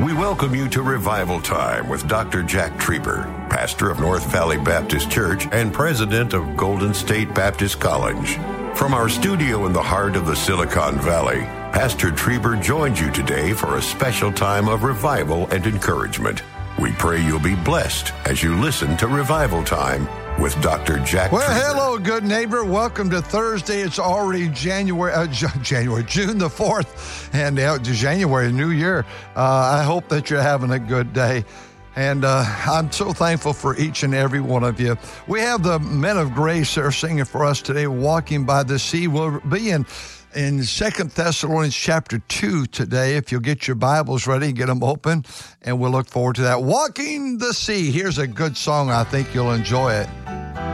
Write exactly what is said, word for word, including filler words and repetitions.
We welcome you to Revival Time with Doctor Jack Trieber, pastor of North Valley Baptist Church and president of Golden State Baptist College. From our studio in the heart of the Silicon Valley, Pastor Trieber joins you today for a special time of revival and encouragement. We pray you'll be blessed as you listen to Revival Time with Doctor Jack Well, Trieber. hello, good neighbor. Welcome to Thursday. It's already January, uh, J- January, June the fourth, and uh, January, New Year. Uh, I hope that you're having a good day. And uh, I'm so thankful for each and every one of you. We have the Men of Grace that are singing for us today, Walking by the Sea. We'll be in in Second Thessalonians chapter two today. If you'll get your Bibles ready, get them open, and we'll look forward to that. Walking the Sea. Here's a good song. I think you'll enjoy it.